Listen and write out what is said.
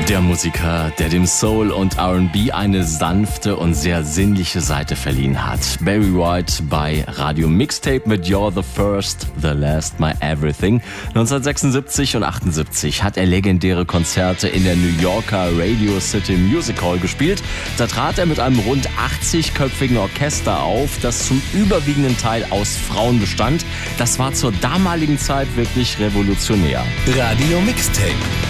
Der Musiker, der dem Soul und R&B eine sanfte und sehr sinnliche Seite verliehen hat. Barry White bei Radio Mixtape mit You're the First, the Last, My Everything. 1976 und 78 hat er legendäre Konzerte in der New Yorker Radio City Music Hall gespielt. Da trat er mit einem rund 80-köpfigen Orchester auf, das zum überwiegenden Teil aus Frauen bestand. Das war zur damaligen Zeit wirklich revolutionär. Radio Mixtape.